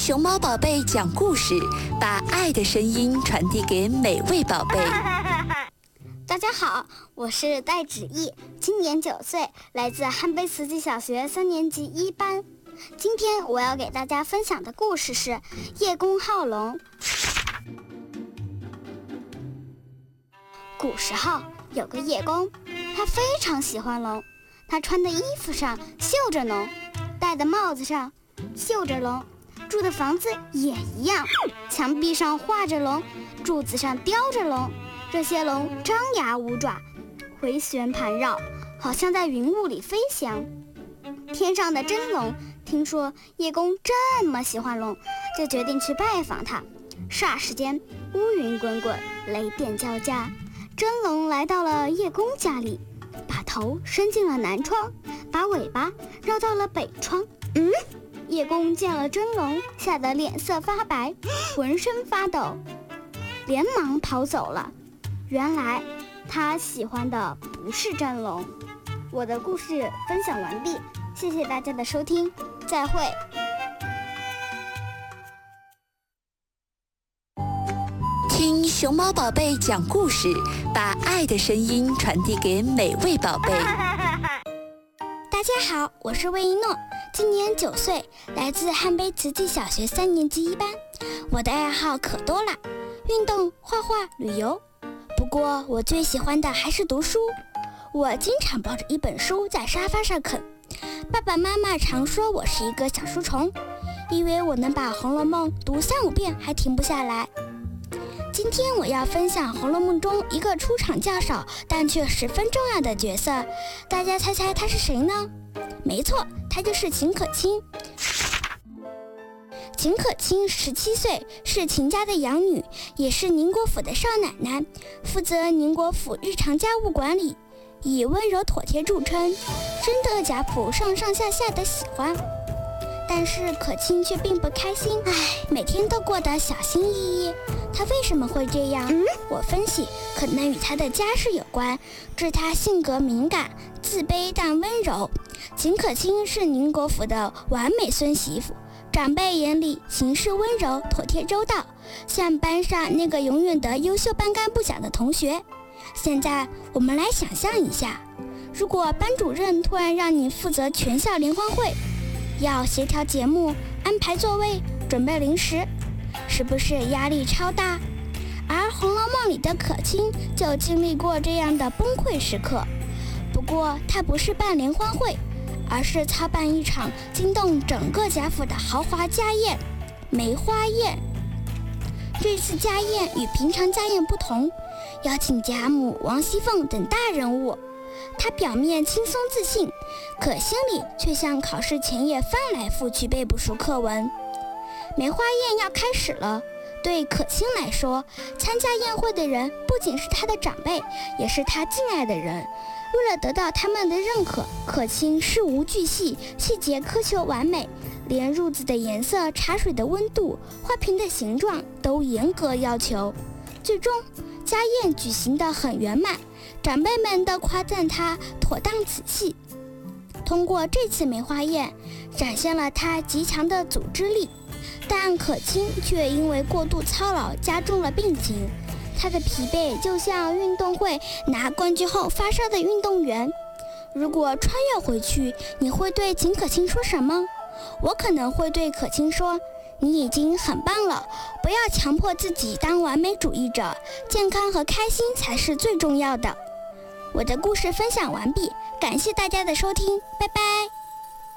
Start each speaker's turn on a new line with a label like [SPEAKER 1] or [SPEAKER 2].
[SPEAKER 1] 熊猫宝贝讲故事，把爱的声音传递给每位宝贝。
[SPEAKER 2] 大家好，我是戴芷毅，今年9岁，来自汉碑慈济小学3年级1班。今天我要给大家分享的故事是叶公好龙。古时候有个叶公，他非常喜欢龙，他穿的衣服上绣着龙，戴的帽子上绣着龙，住的房子也一样，墙壁上画着龙，柱子上雕着龙。这些龙张牙舞爪，回旋盘绕，好像在云雾里飞翔。天上的真龙听说叶公这么喜欢龙，就决定去拜访他。霎时间，乌云滚滚，雷电交加。真龙来到了叶公家里，把头伸进了南窗，把尾巴绕到了北窗。叶公见了真龙，吓得脸色发白，浑身发抖，连忙跑走了。原来他喜欢的不是真龙。我的故事分享完毕，谢谢大家的收听，再会。
[SPEAKER 1] 听熊猫宝贝讲故事，把爱的声音传递给每位宝贝。
[SPEAKER 2] 大家好，我是魏一诺，今年9岁，来自汉碑慈济小学3年级1班。我的爱好可多了，运动、画画、旅游。不过我最喜欢的还是读书。我经常抱着一本书在沙发上啃。爸爸妈妈常说我是一个小书虫，以为我能把《红楼梦》读3-5遍还停不下来。今天我要分享《红楼梦》中一个出场较少但却十分重要的角色，大家猜猜他是谁呢？没错，他就是秦可卿。秦可卿17岁，是秦家的养女，也是宁国府的少奶奶，负责宁国府日常家务管理，以温柔妥帖著称，深得贾府上上下下的喜欢。但是可卿却并不开心，每天都过得小心翼翼。她为什么会这样？我分析可能与她的家世有关，致她性格敏感、自卑但温柔。秦可卿是宁国府的完美孙媳妇，长辈眼里行事温柔、妥帖周到，像班上那个永远的优秀班干部奖的同学。现在我们来想象一下，如果班主任突然让你负责全校联欢会，要协调节目、安排座位、准备零食，是不是压力超大？而《红楼梦》里的可卿就经历过这样的崩溃时刻。不过她不是办联欢会，而是操办一场惊动整个贾府的豪华家宴——梅花宴。这次家宴与平常家宴不同，邀请贾母、王熙凤等大人物。她表面轻松自信，可心里却像考试前夜翻来覆去背不熟课文。梅花宴要开始了，对可卿来说，参加宴会的人不仅是她的长辈，也是她敬爱的人。为了得到他们的认可，可卿事无巨细，细节苛求完美，连褥子的颜色、茶水的温度、花瓶的形状都严格要求。最终家宴举行得很圆满，长辈们都夸赞她妥当仔细。通过这次梅花宴，展现了她极强的组织力，但可卿却因为过度操劳加重了病情。她的疲惫就像运动会拿冠军后发烧的运动员。如果穿越回去，你会对秦可卿说什么？我可能会对可卿说，你已经很棒了，不要强迫自己当完美主义者，健康和开心才是最重要的。我的故事分享完毕，感谢大家的收听，拜拜。